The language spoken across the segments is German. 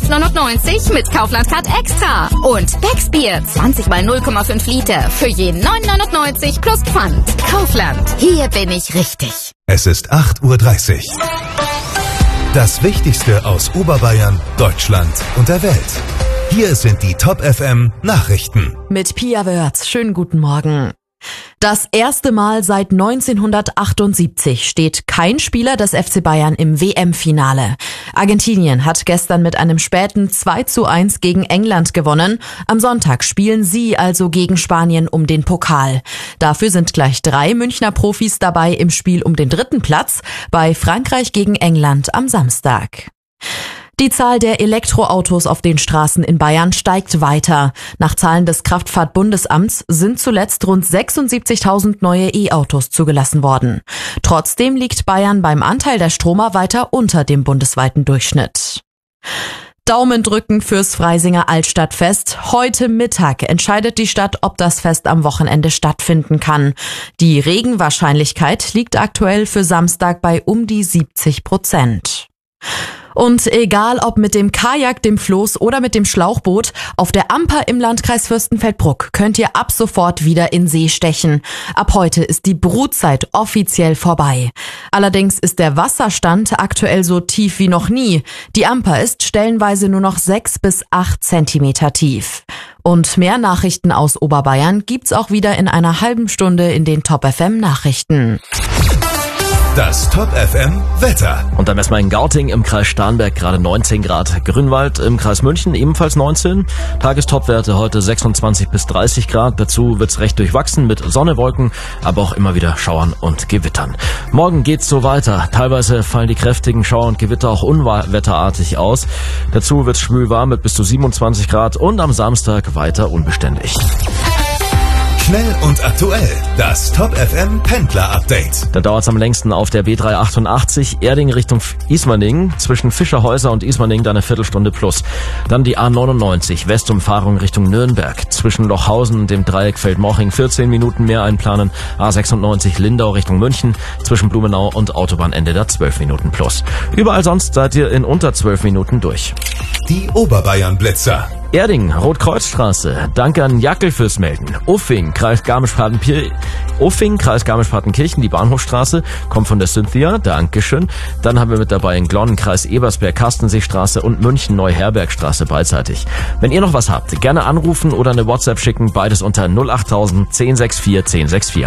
1,99 mit Kaufland-Card Extra. Und Becksbier 20 mal 0,5 Liter für jeden 9,99 plus Pfand. Kaufland, hier bin ich richtig. Es ist 8:30 Uhr. Das Wichtigste aus Oberbayern, Deutschland und der Welt. Hier sind die Top FM Nachrichten. Mit Pia Wörth. Schönen guten Morgen. Das erste Mal seit 1978 steht kein Spieler des FC Bayern im WM-Finale. Argentinien hat gestern mit einem späten 2:1 gegen England gewonnen. Am Sonntag spielen sie also gegen Spanien um den Pokal. Dafür sind gleich 3 Münchner Profis dabei im Spiel um den 3. Platz bei Frankreich gegen England am Samstag. Die Zahl der Elektroautos auf den Straßen in Bayern steigt weiter. Nach Zahlen des Kraftfahrtbundesamts sind zuletzt rund 76.000 neue E-Autos zugelassen worden. Trotzdem liegt Bayern beim Anteil der Stromer weiter unter dem bundesweiten Durchschnitt. Daumen drücken fürs Freisinger Altstadtfest. Heute Mittag entscheidet die Stadt, ob das Fest am Wochenende stattfinden kann. Die Regenwahrscheinlichkeit liegt aktuell für Samstag bei um die 70%. Und egal ob mit dem Kajak, dem Floß oder mit dem Schlauchboot, auf der Amper im Landkreis Fürstenfeldbruck könnt ihr ab sofort wieder in See stechen. Ab heute ist die Brutzeit offiziell vorbei. Allerdings ist der Wasserstand aktuell so tief wie noch nie. Die Amper ist stellenweise nur noch 6 bis 8 Zentimeter tief. Und mehr Nachrichten aus Oberbayern gibt's auch wieder in einer halben Stunde in den Top FM Nachrichten. Das Top FM Wetter. Und dann erstmal in Gauting im Kreis Starnberg gerade 19 Grad. Grünwald im Kreis München ebenfalls 19. Tagestopwerte heute 26 bis 30 Grad. Dazu wird's recht durchwachsen mit Sonne, Wolken, aber auch immer wieder Schauern und Gewittern. Morgen geht's so weiter. Teilweise fallen die kräftigen Schauer und Gewitter auch unwetterartig aus. Dazu wird's schwülwarm mit bis zu 27 Grad und am Samstag weiter unbeständig. Schnell und aktuell, das Top FM Pendler Update. Dann dauert es am längsten auf der B388 Erding Richtung Ismaning. Zwischen Fischerhäuser und Ismaning dann eine Viertelstunde plus. Dann die A99 Westumfahrung Richtung Nürnberg. Zwischen Lochhausen und dem Dreieck Feldmoching 14 Minuten mehr einplanen. A96 Lindau Richtung München. Zwischen Blumenau und Autobahnende da 12 Minuten plus. Überall sonst seid ihr in unter 12 Minuten durch. Die Oberbayern Blitzer. Erding, Rotkreuzstraße. Danke an Jackel fürs Melden. Uffing, Kreis Garmisch-Partenkirchen, die Bahnhofstraße, kommt von der Cynthia, Dankeschön. Dann haben wir mit dabei in Glonn, Kreis Ebersberg, Kastenseestraße und München, Neuherbergstraße beidseitig. Wenn ihr noch was habt, gerne anrufen oder eine WhatsApp schicken, beides unter 08000 1064 1064.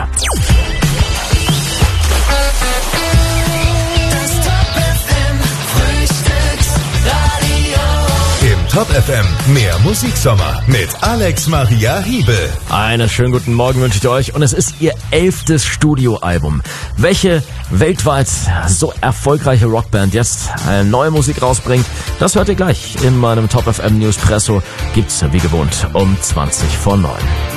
Top FM, mehr Musiksommer mit Alex Maria Hiebel. Einen schönen guten Morgen wünsche ich euch und es ist ihr 11. Studioalbum. Welche weltweit so erfolgreiche Rockband jetzt eine neue Musik rausbringt, das hört ihr gleich in meinem Top FM Newspresso. Gibt's wie gewohnt um 20 vor 9.